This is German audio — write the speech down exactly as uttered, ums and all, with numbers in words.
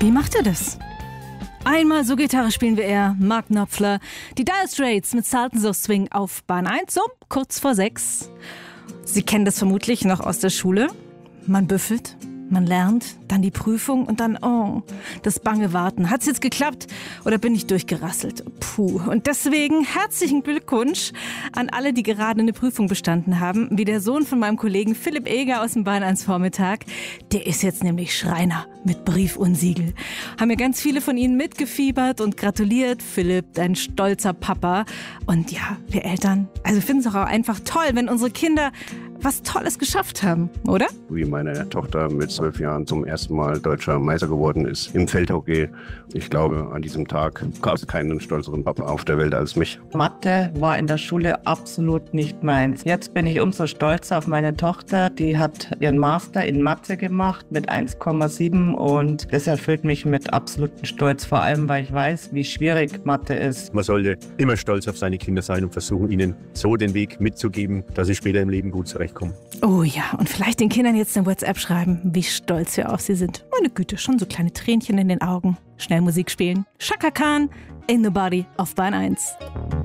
Wie macht er das? Einmal so Gitarre spielen wie er, Mark Knopfler, die Dire Straits mit Sultans of Swing auf Bahn eins, so kurz vor sechs. Sie kennen das vermutlich noch aus der Schule. Man büffelt, man lernt, dann die Prüfung und dann, oh, das bange Warten. Hat's jetzt geklappt oder bin ich durchgerasselt? Puh. Und deswegen herzlichen Glückwunsch an alle, die gerade eine Prüfung bestanden haben, wie der Sohn von meinem Kollegen Philipp Eger aus dem Bahn eins Vormittag. Der ist jetzt nämlich Schreiner mit Brief und Siegel. Haben ja ganz viele von Ihnen mitgefiebert und gratuliert. Philipp, dein stolzer Papa. Und ja, wir Eltern, also finden es auch einfach toll, wenn unsere Kinder was Tolles geschafft haben, oder? Wie meine Tochter mit zwölf Jahren zum ersten Mal deutscher Meister geworden ist im Feldhockey. Ich glaube, an diesem Tag gab es keinen stolzeren Papa auf der Welt als mich. Mathe war in der Schule absolut nicht meins. Jetzt bin ich umso stolzer auf meine Tochter. Die hat ihren Master in Mathe gemacht mit eins Komma sieben und das erfüllt mich mit absolutem Stolz. Vor allem, weil ich weiß, wie schwierig Mathe ist. Man sollte immer stolz auf seine Kinder sein und versuchen, ihnen so den Weg mitzugeben, dass sie später im Leben gut zurechtkommen. Oh ja, und vielleicht den Kindern jetzt eine WhatsApp schreiben, wie stolz wir auf sie sind. Meine Güte, schon so kleine Tränchen in den Augen. Schnell Musik spielen. Chaka Khan, Ain't Nobody auf Bahn eins.